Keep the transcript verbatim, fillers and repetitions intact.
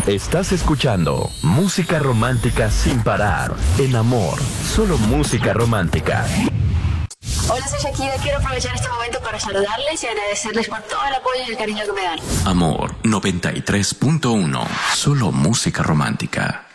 Estás escuchando música romántica sin parar. En Amor, solo música romántica. Hola, soy Shakira. Quiero aprovechar este momento para saludarles y agradecerles por todo el apoyo y el cariño que me dan. Amor noventa y tres punto uno, solo música romántica.